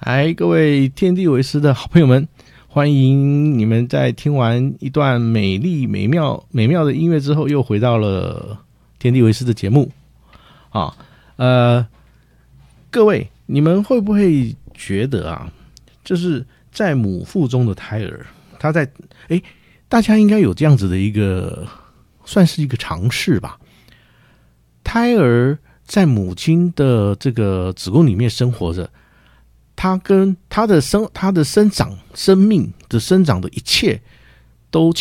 嗨，各位天地为师的好朋友们，欢迎你们在听完一段美丽美妙的音乐之后，又回到了天地为师的节目啊。各位，你们会不会觉得啊，就是在母腹中的胎儿，他在大家应该有这样子的一个，算是一个常识吧？胎儿在母亲的这个子宫里面生活着。他跟他的生长生命的生长的一切都